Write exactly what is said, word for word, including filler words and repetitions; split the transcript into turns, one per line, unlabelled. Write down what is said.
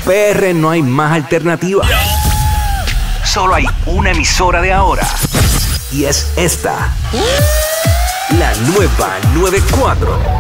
P R no hay más alternativa. Solo hay una emisora de ahora. Y es esta. La nueva noventa y cuatro.